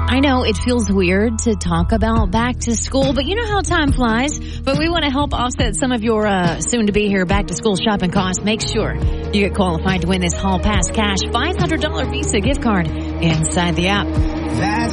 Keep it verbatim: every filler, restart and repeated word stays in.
I know it feels weird to talk about back to school, but you know how time flies. But we want to help offset some of your uh, soon-to-be here back to school shopping costs. Make sure you get qualified to win this Hall Pass Cash five hundred dollars Visa gift card inside the app. That's